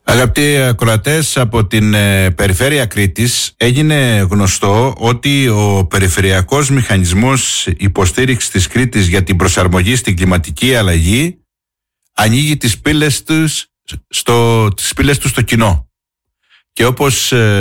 Αγαπητοί ακροατές, από την περιφέρεια Κρήτης έγινε γνωστό ότι ο περιφερειακός μηχανισμός υποστήριξης της Κρήτης για την προσαρμογή στην κλιματική αλλαγή ανοίγει τις πύλες του στο κοινό. Και όπως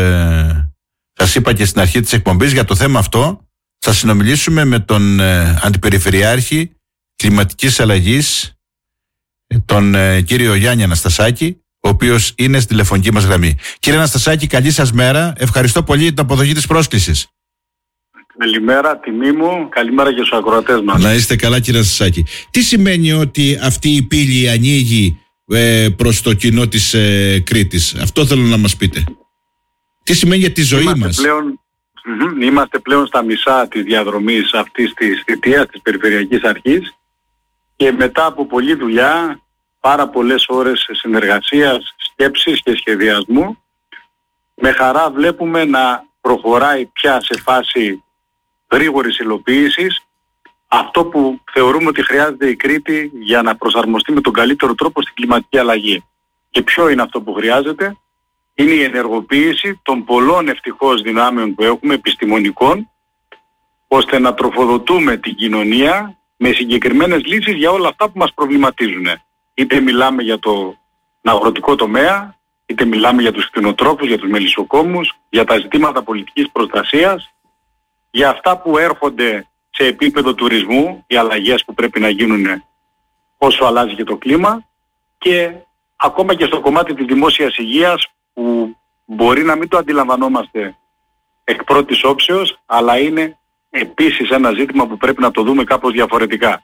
σας είπα και στην αρχή της εκπομπής, για το θέμα αυτό θα συνομιλήσουμε με τον Αντιπεριφερειάρχη Κλιματικής Αλλαγής, τον κύριο Γιάννη Αναστασάκη, ο οποίος είναι στη τηλεφωνική μας γραμμή. Κύριε Αναστασάκη, καλή σας μέρα. Ευχαριστώ πολύ για την αποδοχή της πρόσκλησης. Καλημέρα, τιμή μου. Καλημέρα και στους ακροατές μας. Να είστε καλά, κύριε Αναστασάκη. Τι σημαίνει ότι αυτή η πύλη ανοίγει προς το κοινό της Κρήτης? Αυτό θέλω να μας πείτε. Τι σημαίνει για τη ζωή μας? Είμαστε πλέον στα μισά της διαδρομής αυτής της θητείας της Περιφερειακής Αρχής και μετά από πολλή δουλειά, πάρα πολλές ώρες συνεργασίας, σκέψης και σχεδιασμού, με χαρά βλέπουμε να προχωράει πια σε φάση γρήγορης υλοποίησης αυτό που θεωρούμε ότι χρειάζεται η Κρήτη για να προσαρμοστεί με τον καλύτερο τρόπο στην κλιματική αλλαγή. Και ποιο είναι αυτό που χρειάζεται? Είναι η ενεργοποίηση των πολλών ευτυχώς δυνάμεων που έχουμε, επιστημονικών, ώστε να τροφοδοτούμε την κοινωνία με συγκεκριμένες λύσεις για όλα αυτά που μας προβληματίζουν. Είτε μιλάμε για το αγροτικό τομέα, είτε μιλάμε για τους κτηνοτρόφους, για τους μελισσοκόμους, για τα ζητήματα πολιτικής προστασίας, για αυτά που έρχονται σε επίπεδο τουρισμού, οι αλλαγές που πρέπει να γίνουν όσο αλλάζει και το κλίμα, και ακόμα και στο κομμάτι της δημόσιας υγείας, που μπορεί να μην το αντιλαμβανόμαστε εκ πρώτης όψεως, αλλά είναι επίσης ένα ζήτημα που πρέπει να το δούμε κάπως διαφορετικά.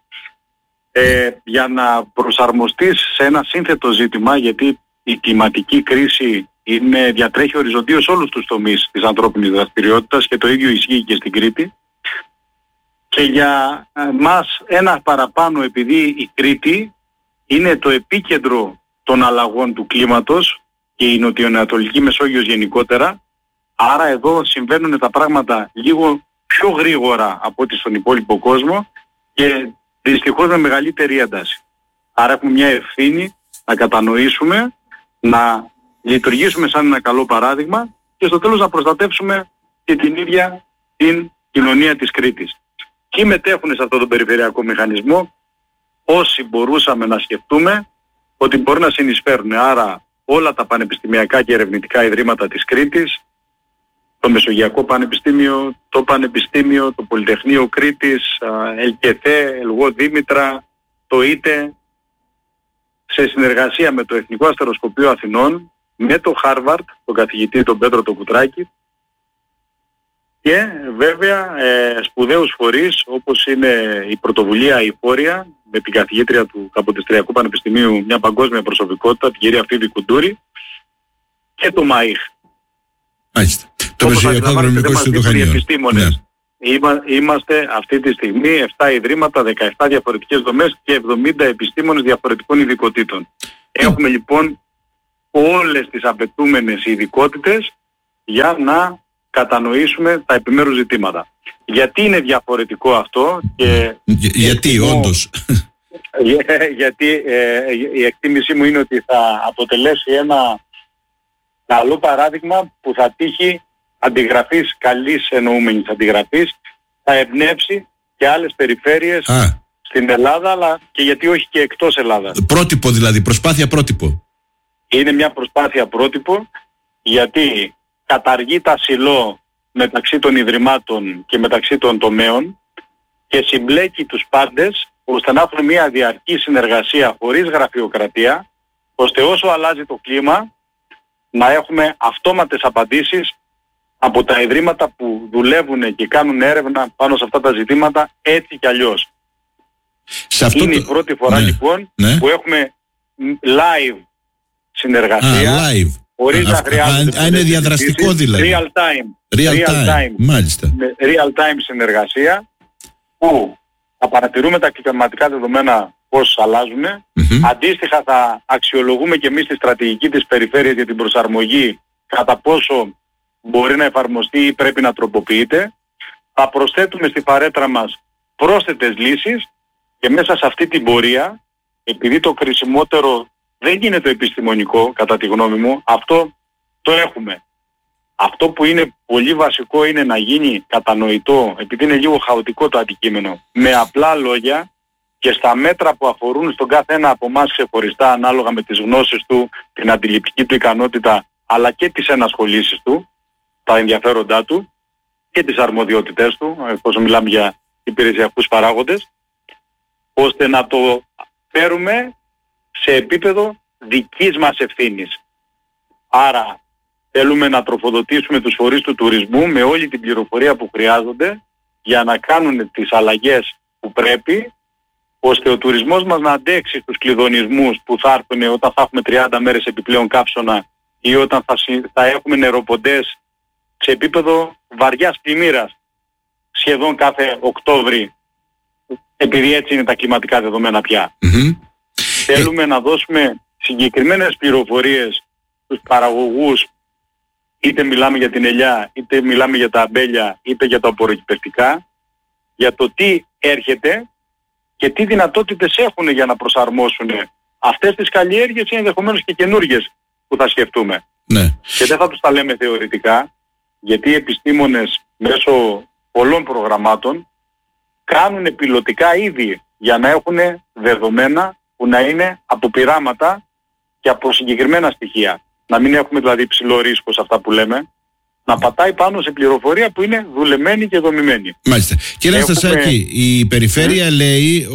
Για να προσαρμοστείς σε ένα σύνθετο ζήτημα, γιατί η κλιματική κρίση διατρέχει οριζοντίως όλους τους τομείς της ανθρώπινης δραστηριότητας και το ίδιο ισχύει και στην Κρήτη, και για μας ένα παραπάνω, επειδή η Κρήτη είναι το επίκεντρο των αλλαγών του κλίματος και η νοτιοανατολική Μεσόγειος γενικότερα, άρα εδώ συμβαίνουν τα πράγματα λίγο πιο γρήγορα από ό,τι στον υπόλοιπο κόσμο και δυστυχώς με μεγαλύτερη ένταση. Άρα έχουμε μια ευθύνη να κατανοήσουμε, να λειτουργήσουμε σαν ένα καλό παράδειγμα και στο τέλος να προστατεύσουμε και την ίδια την κοινωνία της Κρήτης. Ποιοι μετέχουν σε αυτόν τον περιφερειακό μηχανισμό? Όσοι μπορούσαμε να σκεφτούμε ότι μπορούν να συνεισφέρουν. Άρα όλα τα πανεπιστημιακά και ερευνητικά ιδρύματα της Κρήτης, το Μεσογειακό Πανεπιστήμιο, το Πανεπιστήμιο, το Πολυτεχνείο Κρήτης, ΕΛΚΕΘΕ, ΕΛΓΟ Δήμητρα, το ΙΤΕ, σε συνεργασία με το Εθνικό Αστεροσκοπείο Αθηνών, με το Χάρβαρτ, τον καθηγητή τον Πέτρο τον Κουτράκη, και βέβαια σπουδαίους φορείς όπως είναι η πρωτοβουλία Ηφόρια, με την καθηγήτρια του Καποδιστριακού Πανεπιστημίου, μια παγκόσμια προσωπικότητα, την κυρία Φίβη Κουντούρη, και το ΜΑΙΧ. Μάλιστα. Το Μεσογειακό Αγρονομικό Ινστιτούτο Χανίων. Είμαστε αυτή τη στιγμή 7 ιδρύματα, 17 διαφορετικές δομές και 70 επιστήμονες διαφορετικών ειδικοτήτων. Έχουμε λοιπόν όλες τις απαιτούμενες ειδικότητες για να κατανοήσουμε τα επιμέρους ζητήματα. Γιατί είναι διαφορετικό αυτό? Γιατί όντως? Γιατί η εκτίμησή μου είναι ότι θα αποτελέσει ένα καλό παράδειγμα που θα τύχει αντιγραφής, καλής εννοούμενης αντιγραφής, θα εμπνεύσει και άλλες περιφέρειες στην Ελλάδα, αλλά και γιατί όχι και εκτός Ελλάδας. Πρότυπο δηλαδή, προσπάθεια πρότυπο. Είναι μια προσπάθεια πρότυπο, γιατί καταργεί τα σιλό μεταξύ των ιδρυμάτων και μεταξύ των τομέων και συμπλέκει τους πάντες ώστε να έχουν μια διαρκή συνεργασία χωρίς γραφειοκρατία, ώστε όσο αλλάζει το κλίμα να έχουμε αυτόματες απαντήσεις από τα ιδρύματα που δουλεύουν και κάνουν έρευνα πάνω σε αυτά τα ζητήματα έτσι κι αλλιώς. Είναι η πρώτη φορά λοιπόν που έχουμε live συνεργασία. Live. Χωρίς να χρειάζεται. Είναι διαδραστικό δηλαδή. Real time. Μάλιστα. Real time συνεργασία, που θα παρατηρούμε τα κλιματικά δεδομένα πώς αλλάζουν. Αντίστοιχα θα αξιολογούμε και εμείς τη στρατηγική της περιφέρειας για την προσαρμογή, κατά πόσο μπορεί να εφαρμοστεί ή πρέπει να τροποποιείται. Θα προσθέτουμε στη φαρέτρα μας πρόσθετες λύσεις και μέσα σε αυτή την πορεία, επειδή το κρισιμότερο δεν είναι το επιστημονικό, κατά τη γνώμη μου. Αυτό το έχουμε. Αυτό που είναι πολύ βασικό είναι να γίνει κατανοητό, επειδή είναι λίγο χαοτικό το αντικείμενο, με απλά λόγια και στα μέτρα που αφορούν στον κάθε ένα από εμάς ξεχωριστά, ανάλογα με τις γνώσεις του, την αντιληπτική του ικανότητα, αλλά και τις ενασχολήσεις του, τα ενδιαφέροντά του και τις αρμοδιότητές του, εφόσον μιλάμε για υπηρεσιακούς παράγοντες, ώστε να το φέρουμε σε επίπεδο δικής μας ευθύνης. Άρα θέλουμε να τροφοδοτήσουμε τους φορείς του τουρισμού με όλη την πληροφορία που χρειάζονται για να κάνουν τις αλλαγές που πρέπει, ώστε ο τουρισμός μας να αντέξει στους κλειδονισμούς που θα έρθουν όταν θα έχουμε 30 μέρες επιπλέον καύσωνα ή όταν θα έχουμε νεροποντές σε επίπεδο βαριάς πλημμύρας σχεδόν κάθε Οκτώβρη, επειδή έτσι είναι τα κλιματικά δεδομένα πια. Θέλουμε να δώσουμε συγκεκριμένες πληροφορίες στους παραγωγούς, είτε μιλάμε για την ελιά, είτε μιλάμε για τα αμπέλια, είτε για τα απορροκυπευτικά, για το τι έρχεται και τι δυνατότητες έχουν για να προσαρμόσουν αυτές τις καλλιέργειες ή ενδεχομένως και καινούργιες που θα σκεφτούμε. Ναι. Και δεν θα τους τα λέμε θεωρητικά, γιατί οι επιστήμονες μέσω πολλών προγραμμάτων κάνουν πιλωτικά ήδη για να έχουν δεδομένα που να είναι από πειράματα και από συγκεκριμένα στοιχεία. Να μην έχουμε δηλαδή υψηλό ρίσκο σε αυτά που λέμε, να πατάει πάνω σε πληροφορία που είναι δουλεμένη και δομημένη. Μάλιστα. Κύριε Αναστασάκη, η Περιφέρεια λέει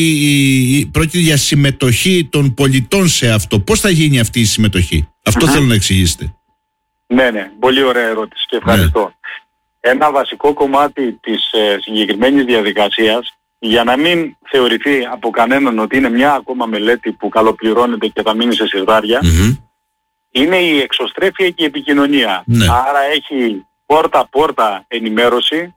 ότι πρόκειται για συμμετοχή των πολιτών σε αυτό. Πώς θα γίνει αυτή η συμμετοχή? Αυτό θέλω να εξηγήσετε. Ναι, πολύ ωραία ερώτηση και ευχαριστώ. Ένα βασικό κομμάτι της συγκεκριμένης διαδικασίας, για να μην θεωρηθεί από κανέναν ότι είναι μια ακόμα μελέτη που καλοπληρώνεται και θα μείνει σε συρδάρια, είναι η εξωστρέφεια και η επικοινωνία. Άρα έχει πόρτα-πόρτα ενημέρωση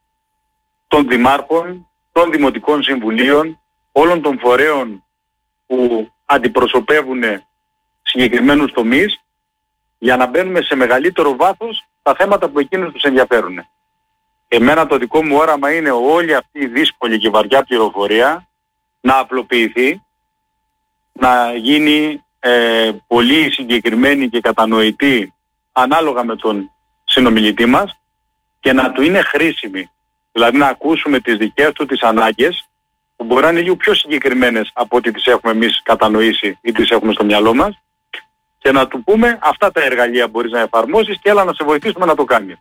των δημάρχων, των δημοτικών συμβουλίων, όλων των φορέων που αντιπροσωπεύουν συγκεκριμένους τομείς, για να μπαίνουμε σε μεγαλύτερο βάθος τα θέματα που εκείνους τους ενδιαφέρουν. Εμένα το δικό μου όραμα είναι όλη αυτή η δύσκολη και βαριά πληροφορία να απλοποιηθεί, να γίνει πολύ συγκεκριμένη και κατανοητή ανάλογα με τον συνομιλητή μας και να του είναι χρήσιμη. Δηλαδή να ακούσουμε τις δικές του τις ανάγκες, που μπορεί να είναι λίγο πιο συγκεκριμένες από ό,τι τις έχουμε εμείς κατανοήσει ή τις έχουμε στο μυαλό μας, και να του πούμε αυτά τα εργαλεία μπορείς να εφαρμόσεις και έλα να σε βοηθήσουμε να το κάνεις.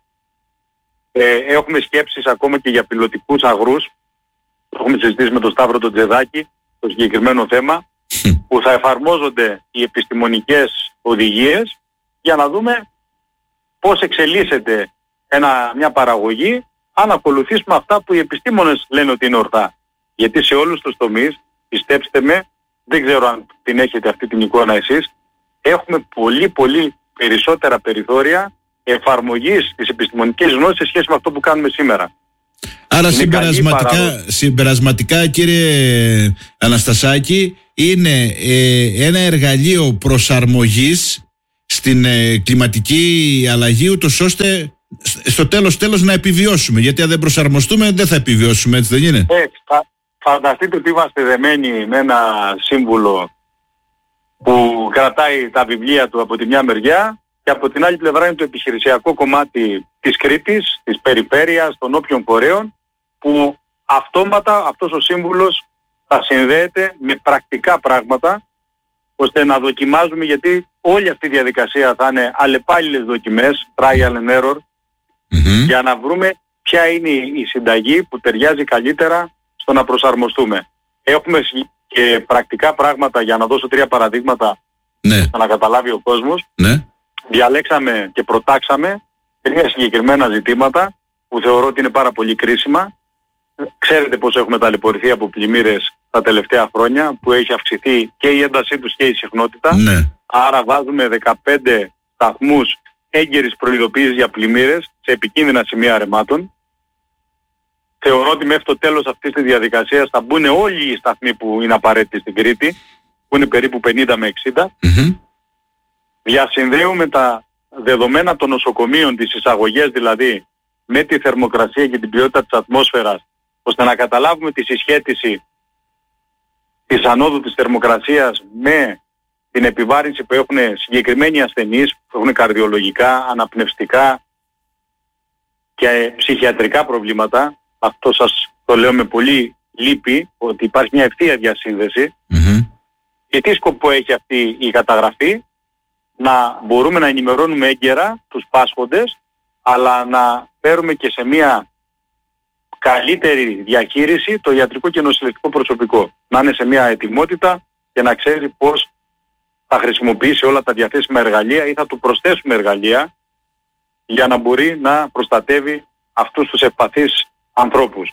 Έχουμε σκέψεις ακόμα και για πιλωτικούς αγρούς. Έχουμε συζητήσει με τον Σταύρο τον Τζεδάκη το συγκεκριμένο θέμα, που θα εφαρμόζονται οι επιστημονικές οδηγίες για να δούμε πώς εξελίσσεται μια παραγωγή αν ακολουθήσουμε αυτά που οι επιστήμονες λένε ότι είναι ορθά. Γιατί σε όλους τους τομείς, πιστέψτε με, δεν ξέρω αν την έχετε αυτή την εικόνα εσείς, έχουμε πολύ περισσότερα περιθώρια εφαρμογής της επιστημονικής γνώσης σε σχέση με αυτό που κάνουμε σήμερα. Άρα συμπερασματικά κύριε Αναστασάκη, είναι ένα εργαλείο προσαρμογής στην κλιματική αλλαγή, ούτως ώστε στο τέλος να επιβιώσουμε. Γιατί αν δεν προσαρμοστούμε δεν θα επιβιώσουμε, έτσι δεν είναι? Φανταστείτε ότι είμαστε δεμένοι με ένα σύμβουλο που κρατάει τα βιβλία του από τη μια μεριά και από την άλλη πλευρά είναι το επιχειρησιακό κομμάτι της Κρήτης, της περιφέρειας, των όποιων φορέων, που αυτόματα αυτός ο σύμβουλος θα συνδέεται με πρακτικά πράγματα, ώστε να δοκιμάζουμε, γιατί όλη αυτή η διαδικασία θα είναι αλλεπάλληλες δοκιμές, trial and error, για να βρούμε ποια είναι η συνταγή που ταιριάζει καλύτερα στο να προσαρμοστούμε. Έχουμε και πρακτικά πράγματα, για να δώσω 3 παραδείγματα, ώστε να καταλάβει ο κόσμος. Διαλέξαμε και προτάξαμε 3 συγκεκριμένα ζητήματα που θεωρώ ότι είναι πάρα πολύ κρίσιμα. Ξέρετε πώς έχουμε ταλαιπωρηθεί από πλημμύρες τα τελευταία χρόνια, που έχει αυξηθεί και η έντασή τους και η συχνότητα. Άρα βάζουμε 15 σταθμούς έγκαιρης προειδοποίησης για πλημμύρες σε επικίνδυνα σημεία ρεμάτων. Θεωρώ ότι μέχρι το τέλος αυτής της διαδικασίας θα μπουν όλοι οι σταθμοί που είναι απαραίτητοι στην Κρήτη, που είναι περίπου 50 με 60. Διασυνδέουμε τα δεδομένα των νοσοκομείων, τις εισαγωγές δηλαδή, με τη θερμοκρασία και την ποιότητα της ατμόσφαιρας, ώστε να καταλάβουμε τη συσχέτιση της ανόδου της θερμοκρασίας με την επιβάρυνση που έχουν συγκεκριμένοι ασθενείς, που έχουν καρδιολογικά, αναπνευστικά και ψυχιατρικά προβλήματα. Αυτό σας το λέω με πολύ λύπη, ότι υπάρχει μια ευθεία διασύνδεση. Και τι σκοπό έχει αυτή η καταγραφή? Να μπορούμε να ενημερώνουμε έγκαιρα τους πάσχοντες, αλλά να φέρουμε και σε μια καλύτερη διαχείριση το ιατρικό και νοσηλευτικό προσωπικό. Να είναι σε μια ετοιμότητα και να ξέρει πώς θα χρησιμοποιήσει όλα τα διαθέσιμα εργαλεία ή θα του προσθέσουμε εργαλεία για να μπορεί να προστατεύει αυτούς τους ευπαθείς ανθρώπους.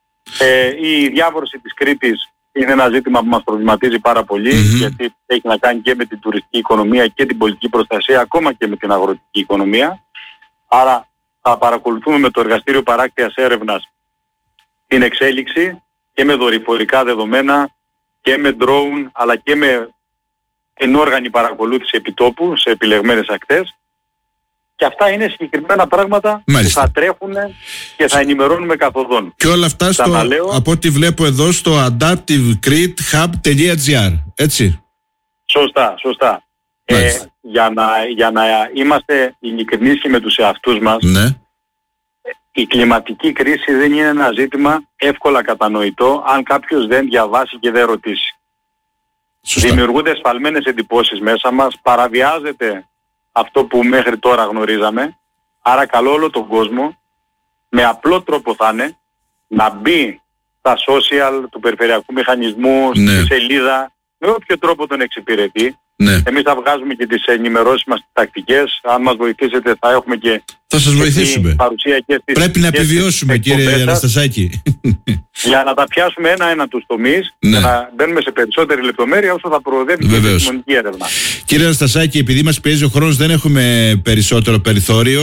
Η διάβρωση της Κρήτης είναι ένα ζήτημα που μας προβληματίζει πάρα πολύ, γιατί έχει να κάνει και με την τουριστική οικονομία και την πολιτική προστασία, ακόμα και με την αγροτική οικονομία. Άρα θα παρακολουθούμε με το Εργαστήριο Παράκτειας Έρευνας την εξέλιξη και με δορυφορικά δεδομένα και με drone, αλλά και με ενόργανη παρακολούθηση επιτόπου σε επιλεγμένες ακτές. Και αυτά είναι συγκεκριμένα πράγματα που θα τρέχουν και θα ενημερώνουμε καθοδόν. Και όλα αυτά από ό,τι βλέπω εδώ στο adaptivegridhub.gr, έτσι? Σωστά. Για να είμαστε ειλικρινείς και με τους εαυτούς μας, η κλιματική κρίση δεν είναι ένα ζήτημα εύκολα κατανοητό αν κάποιος δεν διαβάσει και δεν ρωτήσει. Δημιουργούνται εσφαλμένες εντυπώσεις μέσα μας, παραβιάζεται αυτό που μέχρι τώρα γνωρίζαμε. Άρα καλώ όλο τον κόσμο, με απλό τρόπο θα είναι, να μπει στα social του Περιφερειακού Μηχανισμού, στη σελίδα, με όποιο τρόπο τον εξυπηρετεί. Εμείς θα βγάζουμε και τις ενημερώσεις μας, τις τακτικές. Αν μας βοηθήσετε θα έχουμε και θα σας βοηθήσουμε. Παρουσία και στις, πρέπει να επιβιώσουμε, κύριε Αναστασάκη. Για να τα πιάσουμε ένα-ένα τους τομείς, και να μπαίνουμε σε περισσότερη λεπτομέρεια όσο θα προοδεύει και η επιστημονική έρευνα. Κύριε Αναστασάκη, επειδή μας πιέζει ο χρόνος, δεν έχουμε περισσότερο περιθώριο.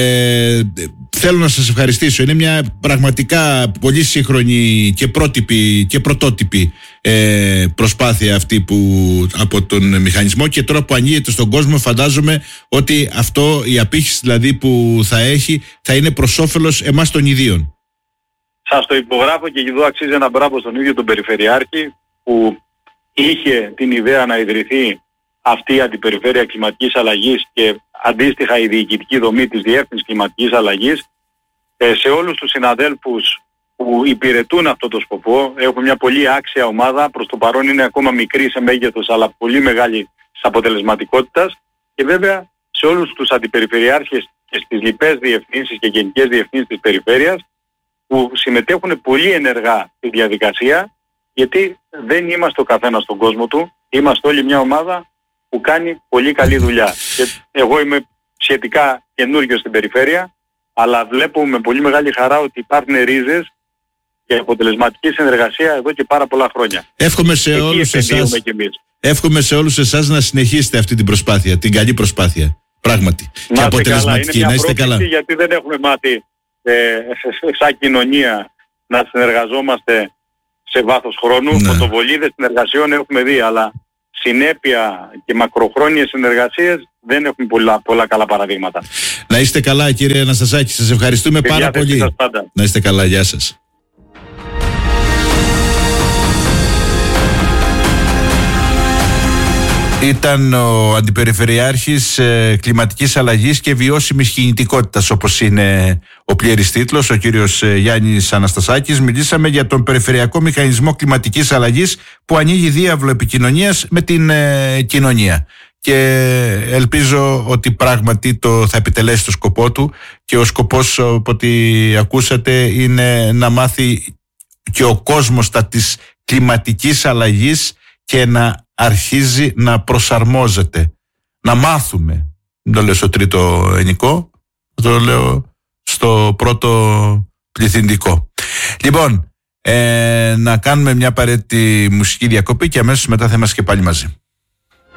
Θέλω να σας ευχαριστήσω. Είναι μια πραγματικά πολύ σύγχρονη και πρότυπη και πρωτότυπη προσπάθεια αυτή από τον μηχανισμό, και τώρα που ανοίγεται στον κόσμο φαντάζομαι ότι αυτό, η απήχηση δηλαδή που θα έχει, θα είναι προς όφελος εμάς των ιδίων. Σας το υπογράφω και εδώ αξίζει ένα μπράβο στον ίδιο τον Περιφερειάρχη που είχε την ιδέα να ιδρυθεί αυτή η αντιπεριφέρεια κλιματικής αλλαγής και αντίστοιχα η διοικητική δομή της Διεύθυνσης Κλιματικής Αλλαγής. Σε όλους τους συναδέλφους που υπηρετούν αυτό το σκοπό, έχουμε μια πολύ άξια ομάδα, προς το παρόν είναι ακόμα μικρή σε μέγεθος αλλά πολύ μεγάλη της αποτελεσματικότητας, και βέβαια σε όλους τους αντιπεριφερειάρχες και στις λοιπές διευθύνσεις και γενικές διευθύνσεις της περιφέρειας που συμμετέχουν πολύ ενεργά στη διαδικασία, γιατί δεν είμαστε ο καθένας στον κόσμο του, είμαστε όλοι μια ομάδα που κάνει πολύ καλή δουλειά. Και εγώ είμαι σχετικά καινούριος στην περιφέρεια, αλλά βλέπω με πολύ μεγάλη χαρά ότι υπάρχουν ρίζες και αποτελεσματική συνεργασία εδώ και πάρα πολλά χρόνια. Εύχομαι σε όλους εσάς να συνεχίσετε αυτή την προσπάθεια, την καλή προσπάθεια. Πράγματι. Και αποτελεσματική. Να είστε καλά. Γιατί δεν έχουμε μάθει σαν κοινωνία να συνεργαζόμαστε σε βάθος χρόνου. Φωτοβολίδες συνεργασιών έχουμε δει, αλλά συνέπεια και μακροχρόνιες συνεργασίες δεν έχουμε πολλά καλά παραδείγματα. Να είστε καλά, κύριε Αναστασάκη. Σας ευχαριστούμε πάρα πολύ. Να είστε καλά. Γεια σας. Ήταν ο Αντιπεριφερειάρχης Κλιματικής Αλλαγής και Βιώσιμης Κινητικότητας, όπως είναι ο πλήρης τίτλος, ο κύριος Γιάννης Αναστασάκης. Μιλήσαμε για τον Περιφερειακό Μηχανισμό Κλιματικής Αλλαγής που ανοίγει διάβλο επικοινωνίας με την κοινωνία. Και ελπίζω ότι πράγματι θα επιτελέσει το σκοπό του, και ο σκοπός, από ό,τι ακούσατε, είναι να μάθει και ο κόσμος τα της κλιματικής αλλαγής και να αρχίζει να προσαρμόζεται. Να μάθουμε. Δεν το λέω στο τρίτο ενικό, το λέω στο πρώτο πληθυντικό. Λοιπόν, να κάνουμε μια απαραίτητη μουσική διακοπή και αμέσως μετά θα είμαστε και πάλι μαζί.